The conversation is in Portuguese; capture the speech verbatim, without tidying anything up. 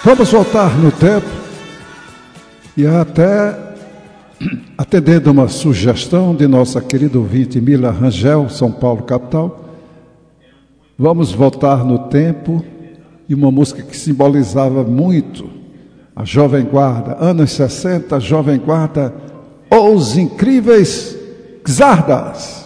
Vamos voltar no tempo e até atendendo uma sugestão de nossa querida ouvinte Mila Rangel, São Paulo, capital. Vamos voltar no tempo e uma música que simbolizava muito a Jovem Guarda, anos sessenta, Jovem Guarda, Os Incríveis Czardas.